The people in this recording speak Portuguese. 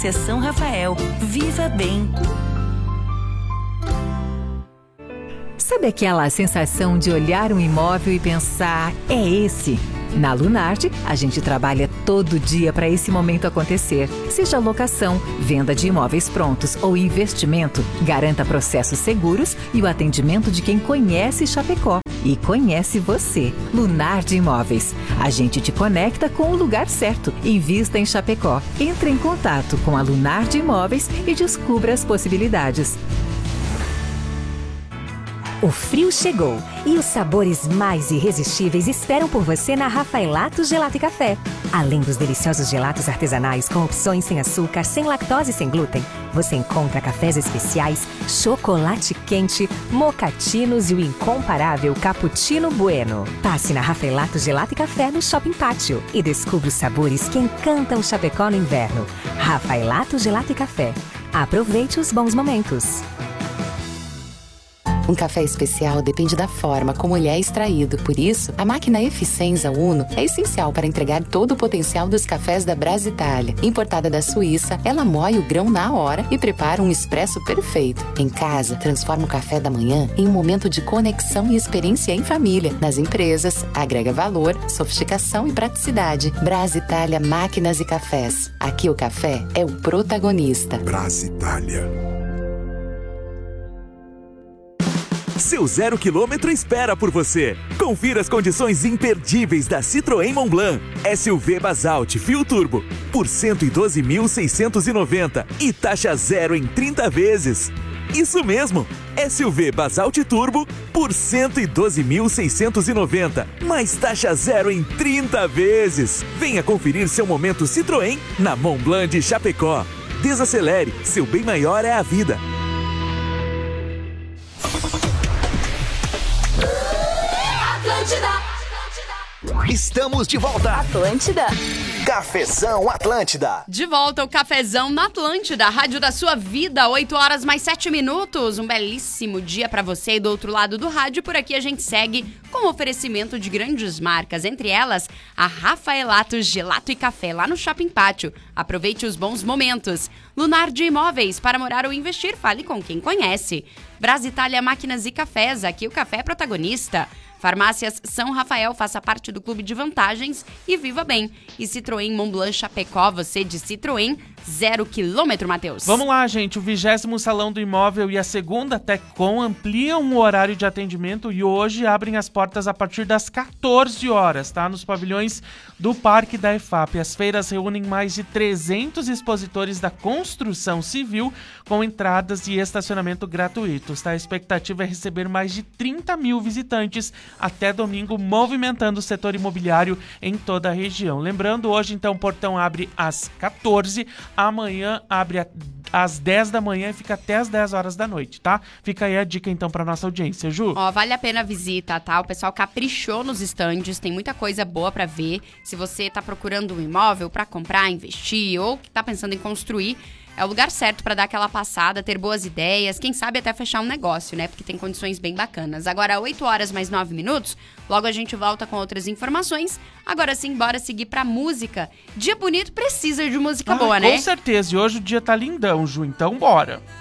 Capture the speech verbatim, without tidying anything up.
São Rafael, viva bem. Sabe aquela sensação de olhar um imóvel e pensar, é esse? Na Lunardi, a gente trabalha todo dia para esse momento acontecer. Seja locação, venda de imóveis prontos ou investimento, garanta processos seguros e o atendimento de quem conhece Chapecó e conhece você. Lunardi Imóveis. A gente te conecta com o lugar certo. Invista em Chapecó. Entre em contato com a Lunardi Imóveis e descubra as possibilidades. O frio chegou e os sabores mais irresistíveis esperam por você na Rafaelato Gelato e Café. Além dos deliciosos gelatos artesanais com opções sem açúcar, sem lactose e sem glúten, você encontra cafés especiais, chocolate quente, mocatinos e o incomparável Cappuccino Bueno. Passe na Rafaelato Gelato e Café no Shopping Pátio e descubra os sabores que encantam Chapecó no inverno. Rafaelato Gelato e Café. Aproveite os bons momentos. Um café especial depende da forma como ele é extraído. Por isso, a máquina Eficienza Uno é essencial para entregar todo o potencial dos cafés da Brasitália. Importada da Suíça, ela moe o grão na hora e prepara um expresso perfeito. Em casa, transforma o café da manhã em um momento de conexão e experiência em família. Nas empresas, agrega valor, sofisticação e praticidade. Brasitália Máquinas e Cafés. Aqui o café é o protagonista. Brasitália. Seu zero quilômetro espera por você. Confira as condições imperdíveis da Citroën Montblanc. S U V Basalt Fio Turbo por cento e doze mil seiscentos e noventa e taxa zero em trinta vezes. Isso mesmo, S U V Basalt Turbo por cento e doze mil seiscentos e noventa, mais taxa zero em trinta vezes. Venha conferir seu momento Citroën na Montblanc de Chapecó. Desacelere, seu bem maior é a vida. Estamos de volta. Atlântida. Cafezão Atlântida. De volta o Cafezão na Atlântida, rádio da sua vida, oito horas mais sete minutos. Um belíssimo dia pra você e do outro lado do rádio. Por aqui a gente segue com oferecimento de grandes marcas, entre elas a Rafaelato Gelato e Café, lá no Shopping Pátio. Aproveite os bons momentos. Lunardi Imóveis, para morar ou investir, fale com quem conhece. Brasitália Máquinas e Cafés, aqui o café é protagonista. Farmácias São Rafael, faça parte do clube de vantagens e viva bem. E Citroën Montblanc Chapecó, você de Citroën, zero quilômetro, Matheus. Vamos lá, gente. O vigésimo Salão do Imóvel e a segunda Teccom ampliam o horário de atendimento e hoje abrem as portas a partir das quatorze horas, tá? Nos pavilhões do Parque da E F A P. As feiras reúnem mais de trezentos expositores da construção civil com entradas e estacionamento gratuitos, tá? A expectativa é receber mais de trinta mil visitantes até domingo, movimentando o setor imobiliário em toda a região. Lembrando, hoje então o portão abre às quatorze, amanhã abre a, às dez da manhã e fica até às dez horas da noite, tá? Fica aí a dica então para nossa audiência, Ju. Ó, vale a pena a visita, tá? O pessoal caprichou nos estandes, tem muita coisa boa para ver. Se você tá procurando um imóvel para comprar, investir ou que tá pensando em construir, é o lugar certo para dar aquela passada, ter boas ideias, quem sabe até fechar um negócio, né? Porque tem condições bem bacanas. Agora, oito horas mais nove minutos, logo a gente volta com outras informações. Agora sim, bora seguir pra música. Dia bonito precisa de música ah, boa, com né? Com certeza, e hoje o dia tá lindão, Ju, então bora.